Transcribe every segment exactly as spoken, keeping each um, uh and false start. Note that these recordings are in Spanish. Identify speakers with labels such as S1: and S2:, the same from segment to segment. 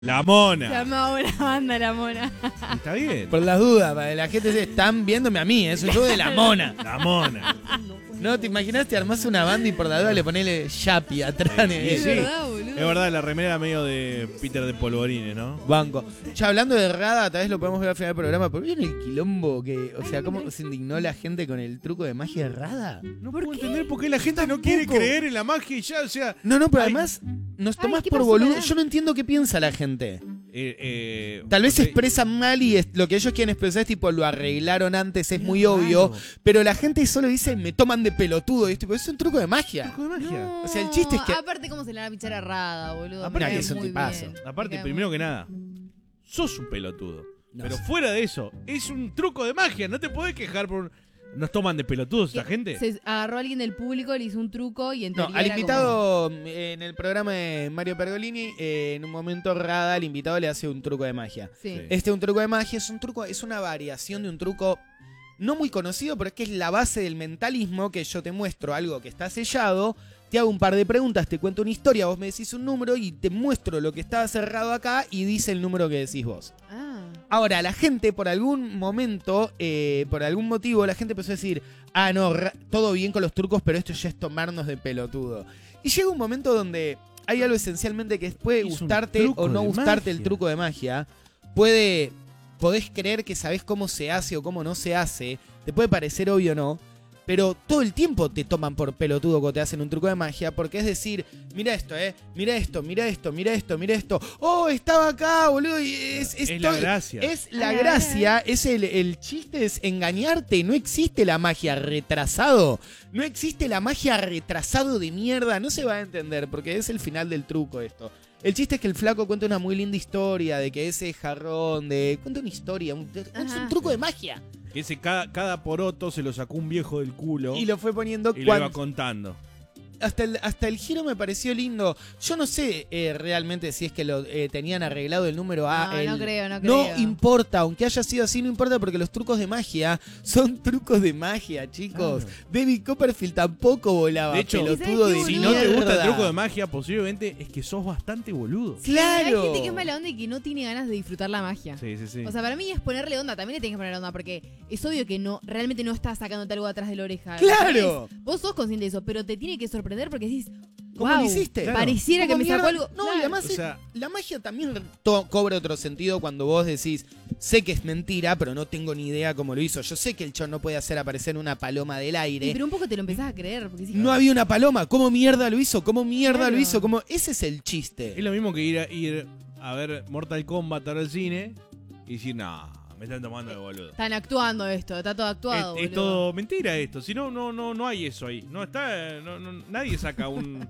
S1: La Mona.
S2: Se llamaba una banda La Mona.
S1: Está bien.
S3: Por las dudas, para la gente se están viéndome a mí, es un show de La Mona.
S1: La Mona.
S3: No, ¿te imaginas? Te armás una banda y por la duda le ponele Yapi atrás.
S1: Sí,
S2: Es
S1: sí.
S2: verdad, boludo.
S1: Es verdad, la remera medio de Peter de Polvorines, ¿no?
S3: Banco. Ya hablando de Rada, tal vez lo podemos ver al final del programa, pero ¿vieron el quilombo que, o sea, cómo se indignó la gente con el truco de magia de Rada?
S1: No
S2: ¿Por
S1: puedo
S2: qué?
S1: entender por qué la gente no quiere creer en la magia y ya, o sea...
S3: No, no, pero
S1: Ay.
S3: además nos
S2: Ay,
S3: tomás
S2: ¿qué
S3: por
S2: pasó,
S3: boludo.
S2: Rada?
S3: Yo no entiendo qué piensa la gente.
S1: Eh, eh,
S3: Tal vez se
S1: porque-
S3: expresan mal y es- lo que ellos quieren expresar es tipo, lo arreglaron antes, es
S1: Es
S3: muy
S1: raro.
S3: obvio, pero la gente solo dice, me toman de pelotudo, y es tipo, es un truco de magia.
S1: Truco de magia.
S2: No,
S3: O sea, el chiste es que-
S2: aparte, ¿cómo se le van a pichar a Rada, boludo?
S1: Aparte
S2: Me cae
S3: que es un
S2: muy
S3: tipazo.
S2: bien.
S1: Aparte,
S2: Me cae
S1: primero
S2: muy
S1: que nada, sos un pelotudo.
S3: No
S1: pero
S3: sé.
S1: fuera de eso, es un truco de magia. No te podés quejar por... ¿Nos toman de pelotudos esta
S2: Que
S1: gente?
S2: Se agarró a alguien del público, le hizo un truco y en
S3: No,
S2: teoría
S3: al
S2: era
S3: invitado, eh, en el programa de Mario Pergolini, eh, en un momento Rada, al invitado le hace un truco de magia.
S2: como- Sí.
S1: Sí.
S3: Este un truco de magia es un truco, es una variación de un truco no muy conocido, pero es que es la base del mentalismo, que yo te muestro algo que está sellado, te hago un par de preguntas, te cuento una historia, vos me decís un número y te muestro lo que está cerrado acá y dice el número que decís vos.
S2: Ah.
S3: Ahora, la gente, por algún momento, eh, por algún motivo, la gente empezó a decir, ah, no, ra- todo bien con los trucos, pero esto ya es tomarnos de pelotudo. Y llega un momento donde hay algo esencialmente que puede
S1: Es un
S3: gustarte
S1: truco
S3: o no
S1: de
S3: gustarte el
S1: magia.
S3: truco de magia. Puede, podés creer que sabés cómo se hace o cómo no se hace. Te puede parecer obvio o no. Pero todo el tiempo te toman por pelotudo cuando te hacen un truco de magia, porque es decir, mira esto, eh, mira esto, mira esto, mira esto, mira esto. Oh, estaba acá, boludo. Y es, es,
S1: Es la
S3: todo-
S1: gracia.
S3: Es la
S2: Ah,
S3: gracia, es el, el chiste, es engañarte. No existe la magia retrasado. No existe la magia retrasado de mierda. No se va a entender, porque es el final del truco esto. El chiste es que el flaco cuenta una muy linda historia de que ese jarrón, de. Cuenta una historia, un, es
S2: Ajá.
S3: un truco de magia.
S1: Que ese cada, cada poroto se lo sacó un viejo del culo
S3: Y lo fue poniendo
S1: y lo
S3: cuan-
S1: iba contando.
S3: hasta el, hasta el giro me pareció lindo. Yo no sé eh, realmente si es que lo eh, tenían arreglado el número A.
S2: No,
S3: el-
S2: no creo, no
S3: No
S2: creo.
S3: importa, aunque haya sido así, no importa porque los trucos de magia son trucos de magia, chicos.
S1: Claro.
S3: David Copperfield tampoco volaba,
S1: De hecho,
S3: pelotudo
S2: ¿sabes
S3: de
S2: qué,
S1: Si
S2: boludo?
S1: no te gusta el
S3: mierda.
S1: truco de magia, posiblemente es que sos bastante boludo.
S2: Sí,
S3: Claro.
S2: Hay gente que es mala onda y que no tiene ganas de disfrutar la magia.
S1: Sí, sí, sí.
S2: O sea, para mí es ponerle onda, también le tenés que poner onda, porque es obvio que no, realmente no estás sacándote algo atrás de la oreja.
S3: ¡Claro!
S2: ¿Entendés? Vos sos consciente de eso, pero te tiene que sorprender porque decís,
S3: ¿Cómo
S2: wow,
S3: lo hiciste?
S1: Claro.
S2: pareciera que
S3: ¿Cómo
S2: me sacó
S3: mierda?
S2: algo.
S3: No,
S2: Claro.
S3: y además
S1: O
S3: es-
S1: sea-
S3: la magia también to- cobra otro sentido cuando vos decís, sé que es mentira, pero no tengo ni idea cómo lo hizo. Yo sé que el chon no puede hacer aparecer una paloma del
S2: Y
S3: aire.
S2: pero un poco te lo empezás a creer, porque decís,
S3: No había una paloma. ¿Cómo mierda lo hizo? ¿Cómo mierda
S2: Claro.
S3: lo hizo? ¿Cómo... Ese es el chiste.
S1: Es lo mismo que ir a, ir a ver Mortal Kombat ahora al cine y decir, no, me están tomando de boludo.
S2: están actuando esto, está todo actuado.
S1: Es, es
S2: boludo.
S1: todo mentira esto. Si no, no, no, no hay eso ahí. No está, no, no- nadie saca un-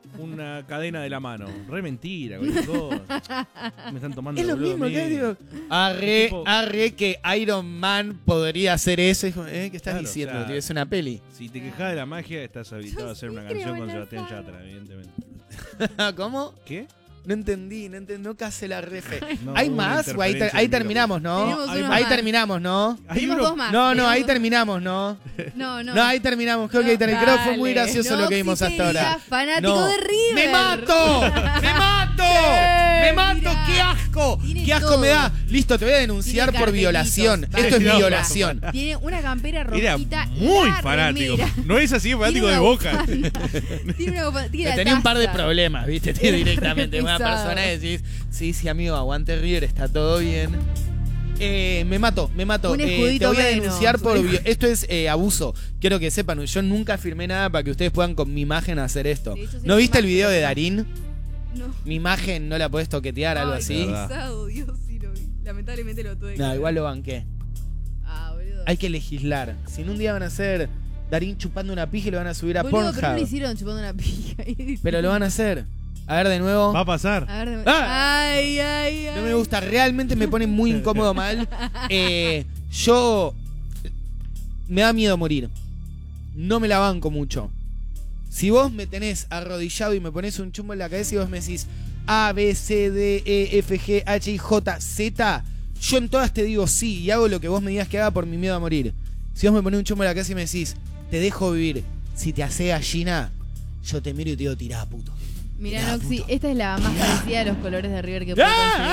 S1: una cadena de la mano. Re mentira, cualquier cosa. Me están tomando
S3: Es
S1: de
S3: lo
S1: boludo
S3: mismo
S1: a mí.
S3: que digo. Arre,
S1: Tipo-
S3: arre que Iron Man podría hacer eso. Hijo, ¿eh? ¿Qué estás
S1: Claro,
S3: diciendo?
S1: o sea,
S3: tío? Es una peli.
S1: Si te quejas de la magia, estás habilitado a hacer una
S2: sí
S1: canción
S2: creo
S1: con
S2: en la
S1: Sebastián
S2: saga.
S1: Yatra, evidentemente.
S3: ¿Cómo?
S1: ¿Qué?
S3: No entendí, no entendí, no casé la refe.
S1: No,
S3: ¿Hay
S1: hubo una
S3: más? O ahí, ter-
S1: interferencia
S3: ahí
S1: del
S3: terminamos, ¿no?
S2: Tenemos
S3: Ahí,
S2: uno
S3: ahí
S2: más.
S3: terminamos, ¿no?
S1: Hay
S2: Tenemos
S1: uno-
S2: dos más.
S3: No, no,
S2: tenemos
S3: ahí
S2: dos-
S3: terminamos, ¿no?
S2: No, no.
S3: No, ahí terminamos. Creo que ahí terminamos. Creo que fue muy
S2: Dale,
S3: gracioso
S2: no
S3: lo que vimos hasta
S2: existiría
S3: ahora.
S2: fanático
S3: No.
S2: de River.
S3: ¡Me mato! ¡Me mato! ¡Me mato!
S2: Mirá.
S3: ¡Qué asco!
S2: Tiene
S3: ¡Qué asco
S2: todo.
S3: me da! Listo, te voy a denunciar
S2: Tiene
S3: por
S2: cartelitos.
S3: violación.
S2: Vale.
S3: Esto es
S1: No,
S3: violación.
S2: Tiene una campera
S1: Era
S2: rojita.
S1: muy
S2: la
S1: fanático.
S2: remera.
S1: No es así fanático
S2: Tiene
S1: de
S2: una
S1: Boca.
S2: bufanda. Tiene una bufanda- tiene la
S3: Tenía un par de
S2: taza.
S3: problemas, ¿viste? Directamente. Una
S2: pesado.
S3: persona decís, sí, sí, amigo, aguante River, está todo bien. Eh, me mato, me mato.
S2: Un
S3: Eh, te
S2: escudito
S3: voy a
S2: menos.
S3: denunciar por... vi- Esto es eh, abuso. Quiero que sepan, yo nunca firmé nada para que ustedes puedan con mi imagen hacer esto.
S2: Sí, yo sé
S3: ¿No
S2: que
S3: viste el
S2: más-
S3: video de Darín?
S2: No.
S3: Mi imagen no la podés toquetear, algo
S2: Ay,
S3: así.
S2: qué
S1: verdad.
S2: pesado, Dios, sí lo vi. Lamentablemente lo tuve que
S3: No,
S2: ver.
S3: igual lo banqué.
S2: Ah, boludo.
S3: Hay que legislar. Si en un día van a hacer Darín chupando una pija y lo van a subir a
S2: Boludo, pero no lo
S3: Pornhub.
S2: hicieron chupando una pija.
S3: Pero lo van a hacer. A ver de nuevo.
S1: Va a pasar.
S2: A ver, de-
S3: Ah.
S2: ay, ay, ay.
S3: No me gusta, realmente me pone muy incómodo mal. Eh, yo me da miedo morir. No me la banco mucho. Si vos me tenés arrodillado y me pones un chumbo en la cabeza y vos me decís A, B, C, D, E, F, G, H, I, J, Z, yo en todas te digo sí y hago lo que vos me digas que haga por mi miedo a morir. Si vos me ponés un chumbo en la cabeza y me decís, te dejo vivir, si te hace gallina, yo te miro y te digo, tirá, puto.
S2: Mirá,
S3: Mirá,
S2: Noxy,
S3: puto.
S2: esta es la más parecida a los colores de River que puedo
S1: ¡Ah!
S2: conseguir.